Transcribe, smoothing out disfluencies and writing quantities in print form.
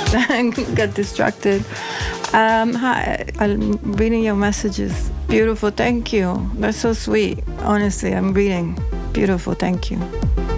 got distracted. Hi, I'm reading your messages. Beautiful, thank you. That's so sweet. Honestly, I'm reading. Beautiful, thank you.